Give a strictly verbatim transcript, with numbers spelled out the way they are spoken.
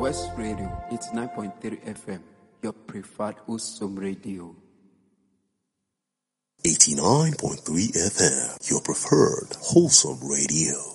West Radio, eighty-nine point three F M, your preferred Usum radio. eighty-nine point three F M, your preferred wholesome radio.